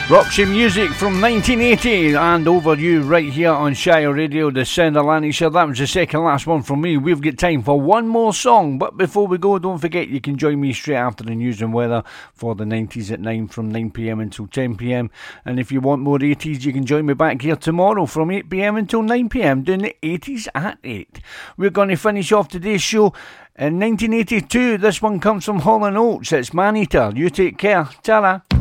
Roxy music from 1980 and over you right here on Shire Radio, the sound of Lanarkshire. That was the second last one from me. We've got time for one more song, but before we go, don't forget you can join me straight after the news and weather for the 90s at 9 from 9pm until 10pm. And if you want more 80s, you can join me back here tomorrow from 8pm until 9pm doing the 80s at 8. We're going to finish off today's show in 1982. This one comes from Hall & Oates. It's Man Eater. You take care. Ta-ra.